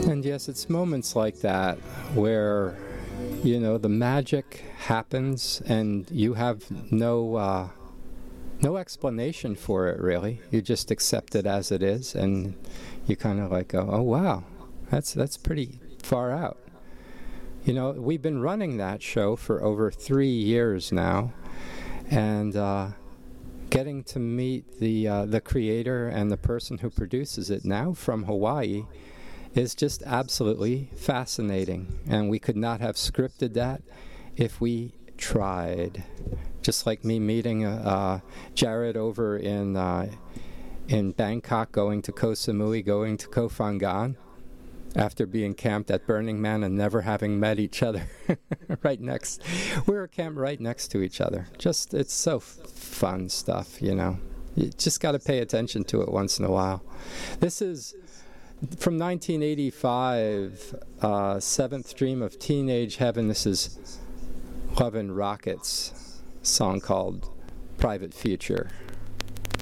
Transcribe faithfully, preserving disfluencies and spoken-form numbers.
And yes, it's moments like that where, you know, the magic happens and you have no uh, no explanation for it, really. You just accept it as it is, and you kind of like go, oh, wow, that's that's pretty far out. You know, we've been running that show for over three years now, and uh, getting to meet the uh, the creator and the person who produces it now from Hawaii is just absolutely fascinating. And we could not have scripted that if we tried. Just like me meeting uh, Jared over in uh, in Bangkok, going to Koh Samui, going to Koh Phangan, after being camped at Burning Man and never having met each other right next. We were camped right next to each other. Just, it's so f- fun stuff, you know. You just got to pay attention to it once in a while. This is from nineteen eighty-five, uh, Seventh Dream of Teenage Heaven. This is Love and Rockets, song called Private Future.